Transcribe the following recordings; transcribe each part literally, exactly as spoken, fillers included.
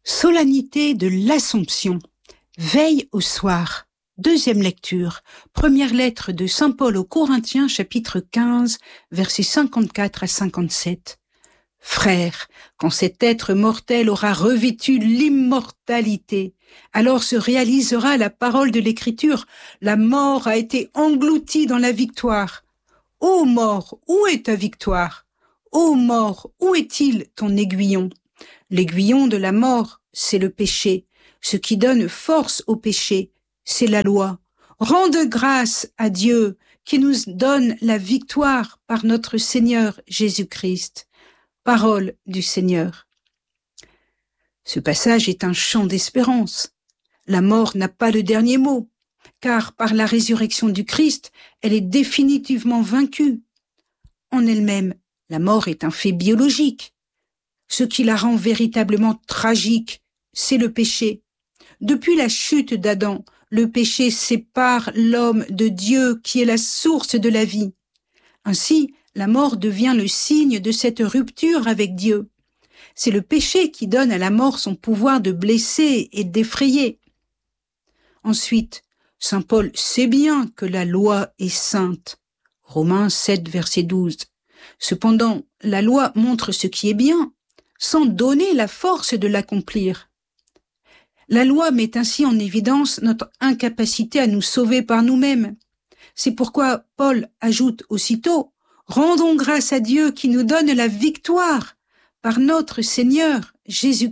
Solennité de l'Assomption. Veille au soir. Deuxième lecture. Première lettre de saint Paul aux Corinthiens, chapitre quinze, versets cinquante-quatre à cinquante-sept. Frères, quand cet être mortel aura revêtu l'immortalité, alors se réalisera la parole de l'Écriture. La mort a été engloutie dans la victoire. Ô mort, où est ta victoire? Ô mort, où est-il ton aiguillon? L'aiguillon de la mort, c'est le péché. Ce qui donne force au péché, c'est la loi. Rende grâce à Dieu qui nous donne la victoire par notre Seigneur Jésus-Christ. Parole du Seigneur. Ce passage est un chant d'espérance. La mort n'a pas le dernier mot, car par la résurrection du Christ, elle est définitivement vaincue. En elle-même, la mort est un fait biologique. Ce qui la rend véritablement tragique, c'est le péché. Depuis la chute d'Adam, le péché sépare l'homme de Dieu qui est la source de la vie. Ainsi, la mort devient le signe de cette rupture avec Dieu. C'est le péché qui donne à la mort son pouvoir de blesser et d'effrayer. Ensuite, saint Paul sait bien que la loi est sainte. Romains sept, verset douze. Cependant, la loi montre ce qui est bien, sans donner la force de l'accomplir. La loi met ainsi en évidence notre incapacité à nous sauver par nous-mêmes. C'est pourquoi Paul ajoute aussitôt « Rendons grâce à Dieu qui nous donne la victoire par notre Seigneur Jésus-Christ. »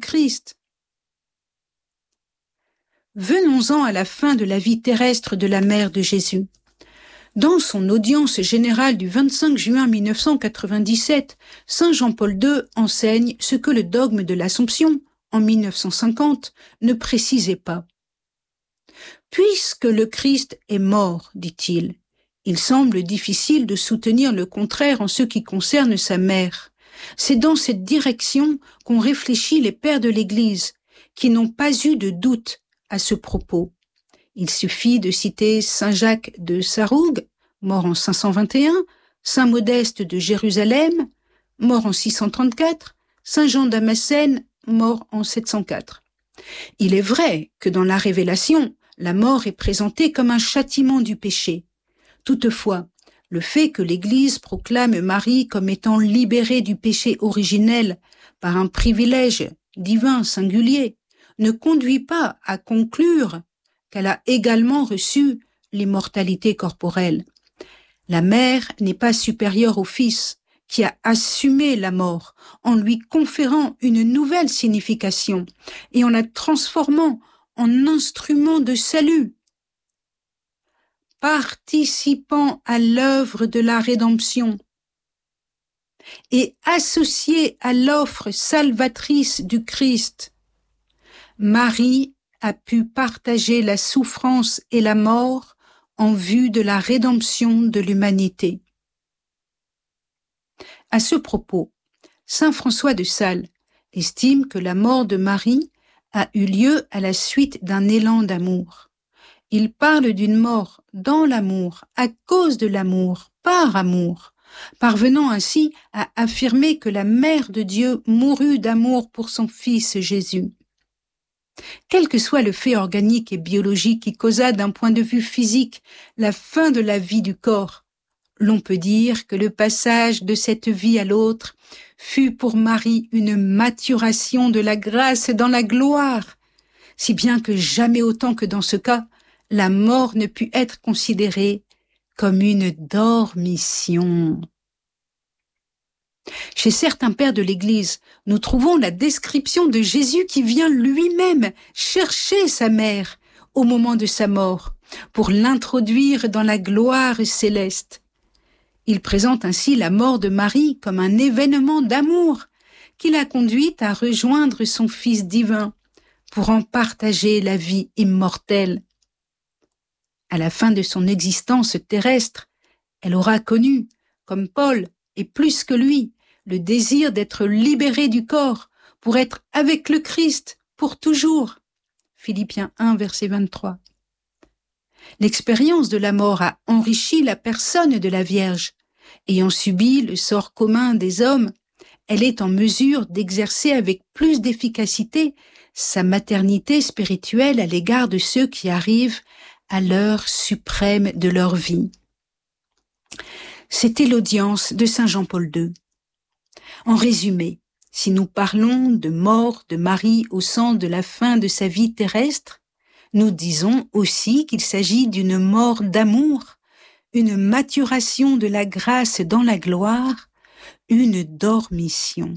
Venons-en à la fin de la vie terrestre de la mère de Jésus. Dans son audience générale du vingt-cinq juin mille neuf cent quatre-vingt-dix-sept, saint Jean-Paul deux enseigne ce que le dogme de l'Assomption, en mille neuf cent cinquante, ne précisait pas. Puisque le Christ est mort, dit-il, il semble difficile de soutenir le contraire en ce qui concerne sa mère. C'est dans cette direction qu'ont réfléchi les pères de l'Église, qui n'ont pas eu de doute à ce propos. Il suffit de citer saint Jacques de Sarrougue, mort en cinq cent vingt et un, saint Modeste de Jérusalem, mort en six cent trente-quatre, saint Jean Damascène, mort en sept cent quatre. Il est vrai que dans la Révélation, la mort est présentée comme un châtiment du péché. Toutefois, le fait que l'Église proclame Marie comme étant libérée du péché originel par un privilège divin singulier ne conduit pas à conclure qu'elle a également reçu l'immortalité corporelle. La mère n'est pas supérieure au Fils, qui a assumé la mort en lui conférant une nouvelle signification et en la transformant en instrument de salut. Participant à l'œuvre de la rédemption et associée à l'offre salvatrice du Christ, Marie a pu partager la souffrance et la mort en vue de la rédemption de l'humanité. À ce propos, saint François de Sales estime que la mort de Marie a eu lieu à la suite d'un élan d'amour. Il parle d'une mort dans l'amour, à cause de l'amour, par amour, parvenant ainsi à affirmer que la mère de Dieu mourut d'amour pour son Fils Jésus. Quel que soit le fait organique et biologique qui causa d'un point de vue physique la fin de la vie du corps, l'on peut dire que le passage de cette vie à l'autre fut pour Marie une maturation de la grâce dans la gloire, si bien que jamais autant que dans ce cas, la mort ne put être considérée comme une dormition. Chez certains pères de l'Église, nous trouvons la description de Jésus qui vient lui-même chercher sa mère au moment de sa mort pour l'introduire dans la gloire céleste. Il présente ainsi la mort de Marie comme un événement d'amour qui l'a conduite à rejoindre son Fils divin pour en partager la vie immortelle. À la fin de son existence terrestre, elle aura connu, comme Paul et plus que lui, le désir d'être libérée du corps pour être avec le Christ pour toujours. Philippiens un, verset vingt-trois. L'expérience de la mort a enrichi la personne de la Vierge. Ayant subi le sort commun des hommes, elle est en mesure d'exercer avec plus d'efficacité sa maternité spirituelle à l'égard de ceux qui arrivent à l'heure suprême de leur vie. C'était l'audience de Saint Jean-Paul deux. En résumé, si nous parlons de mort de Marie au sens de la fin de sa vie terrestre, nous disons aussi qu'il s'agit d'une mort d'amour, une maturation de la grâce dans la gloire, une dormition.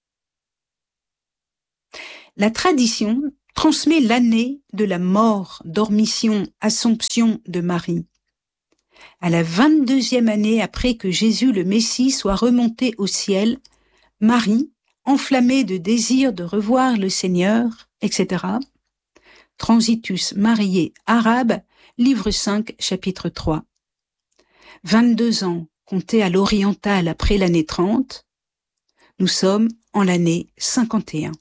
La tradition transmet l'année de la mort, dormition, assomption de Marie. À la vingt-deuxième année après que Jésus le Messie soit remonté au ciel, Marie, enflammée de désir de revoir le Seigneur, et cetera. Transitus Mariae arabe, livre cinq, chapitre trois. vingt-deux ans comptés à l'oriental après l'année trente, nous sommes en l'année cinquante et un.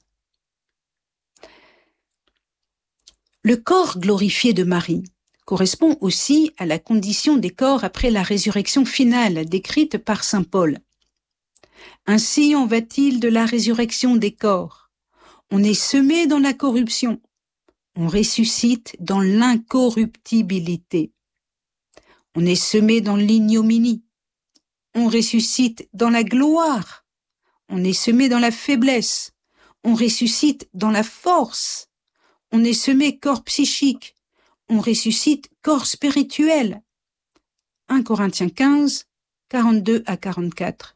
Le corps glorifié de Marie correspond aussi à la condition des corps après la résurrection finale décrite par saint Paul. Ainsi en va-t-il de la résurrection des corps. On est semé dans la corruption, on ressuscite dans l'incorruptibilité. On est semé dans l'ignominie, on ressuscite dans la gloire. On est semé dans la faiblesse, on ressuscite dans la force. On est semé corps psychique, on ressuscite corps spirituel. un Corinthiens quinze, quarante-deux à quarante-quatre.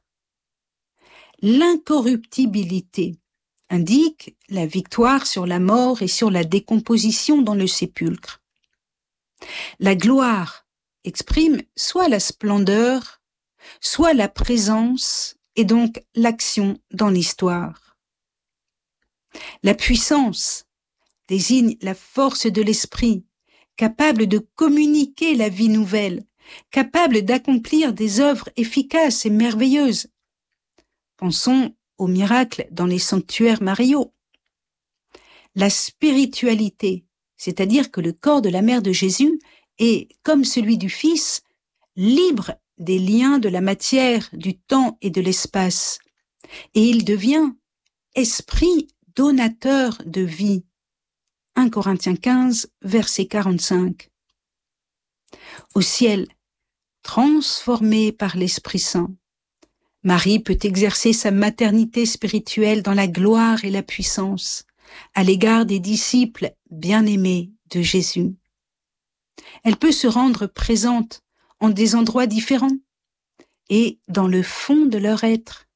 L'incorruptibilité indique la victoire sur la mort et sur la décomposition dans le sépulcre. La gloire exprime soit la splendeur, soit la présence et donc l'action dans l'histoire. La puissance désigne la force de l'esprit, capable de communiquer la vie nouvelle, capable d'accomplir des œuvres efficaces et merveilleuses. Pensons aux miracles dans les sanctuaires mariaux. La spiritualité, c'est-à-dire que le corps de la mère de Jésus est, comme celui du Fils, libre des liens de la matière, du temps et de l'espace, et il devient esprit donateur de vie. un Corinthiens quinze, verset quarante-cinq. Au ciel, transformée par l'Esprit Saint, Marie peut exercer sa maternité spirituelle dans la gloire et la puissance à l'égard des disciples bien-aimés de Jésus. Elle peut se rendre présente en des endroits différents et dans le fond de leur être.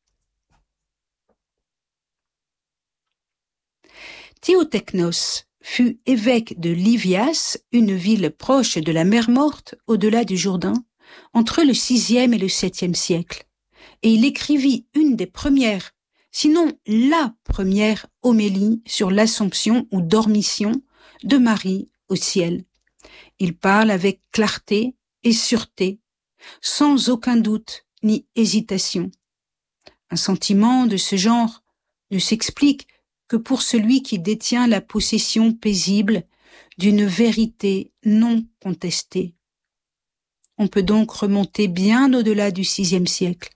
Théotechnos fut évêque de Livias, une ville proche de la mer Morte, au-delà du Jourdain, entre le sixième et le septième siècle, et il écrivit une des premières, sinon la première homélie sur l'Assomption ou dormition de Marie au ciel. Il parle avec clarté et sûreté, sans aucun doute ni hésitation. Un sentiment de ce genre ne s'explique que pour celui qui détient la possession paisible d'une vérité non contestée. On peut donc remonter bien au-delà du sixième siècle.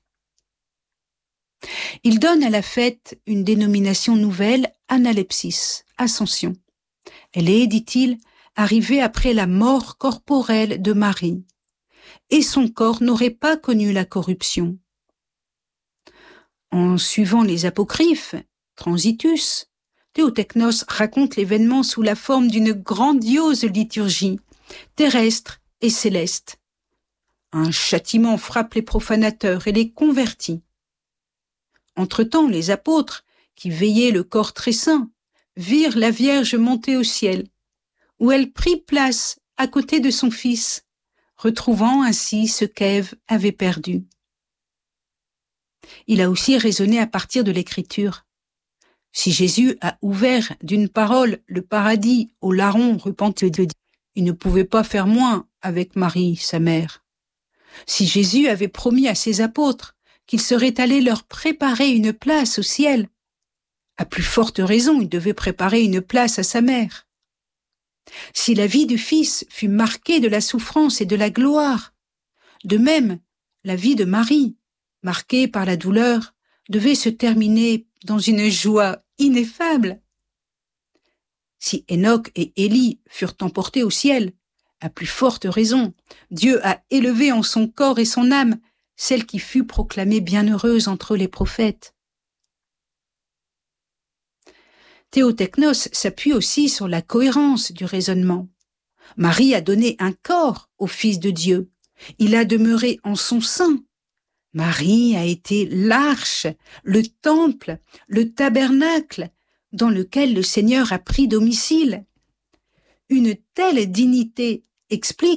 Il donne à la fête une dénomination nouvelle, analepsis, ascension. Elle est, dit-il, arrivée après la mort corporelle de Marie, et son corps n'aurait pas connu la corruption. En suivant les apocryphes, Transitus, Théotechnos raconte l'événement sous la forme d'une grandiose liturgie, terrestre et céleste. Un châtiment frappe les profanateurs et les convertit. Entre-temps, les apôtres, qui veillaient le corps très saint, virent la Vierge monter au ciel, où elle prit place à côté de son fils, retrouvant ainsi ce qu'Ève avait perdu. Il a aussi raisonné à partir de l'Écriture. Si Jésus a ouvert d'une parole le paradis aux larrons repentis de Dieu, il ne pouvait pas faire moins avec Marie, sa mère. Si Jésus avait promis à ses apôtres qu'il serait allé leur préparer une place au ciel, à plus forte raison, il devait préparer une place à sa mère. Si la vie du Fils fut marquée de la souffrance et de la gloire, de même, la vie de Marie, marquée par la douleur, devait se terminer dans une joie ineffable. Si Enoch et Élie furent emportés au ciel, à plus forte raison, Dieu a élevé en son corps et son âme celle qui fut proclamée bienheureuse entre les prophètes. Théotechnos s'appuie aussi sur la cohérence du raisonnement. Marie a donné un corps au Fils de Dieu. Il a demeuré en son sein. Marie a été l'arche, le temple, le tabernacle dans lequel le Seigneur a pris domicile. Une telle dignité explique